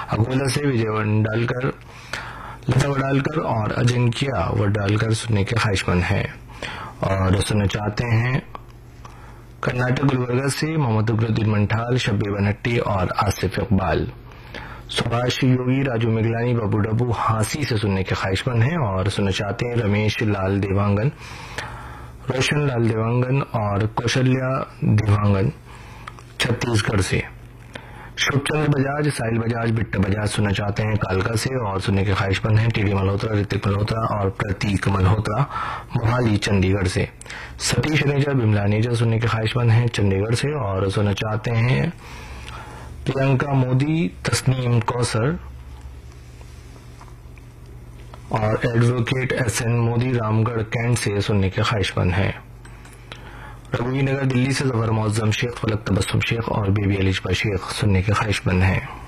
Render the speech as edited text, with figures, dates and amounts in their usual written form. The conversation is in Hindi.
अकोला से विजय वंडालकर, लता वडालकर और अजिंक्या वडालकर सुनने के ख्वाहिशमंद हैं और सुनना चाहते हैं कर्नाटक गुलबर्गा से मोहम्मद अकबरुद्दीन मंठाल, शब्बीर बनट्टी और आसिफ इकबाल। सुभाष योगी, राजू मिगलानी, बाबू डब्बू हांसी से सुनने के ख्वाहिशमंद हैं और सुनना चाहते हैं रमेश लाल देवांगन, रोशन लाल देवांगन और कौशल्या देवांगन छत्तीसगढ़ से। शुभचंद्र बजाज, साहिल बजाज, बिट्टा बजाज सुनना चाहते हैं कालका से और सुनने के ख्वाहिशमंद हैं टीडी मल्होत्रा, ऋतिक मल्होत्रा और प्रतीक मल्होत्रा मोहाली चंडीगढ़ से। सतीश अनेजा, बिमला अनेजा सुनने के ख्वाहिशमंद हैं चंडीगढ़ से और सुनना चाहते हैं प्रियंका मोदी, तस्नीम कौसर और advocate SN Modi Ramgarh cantt से सुनने के ख्वाहिशमंद हैं। रघुवीर नगर दिल्ली से जफर मौजम शेख, फलक तबस्सुम शेख और बेबी अलीशा शेख सुनने के ख्वाहिशमंद हैं।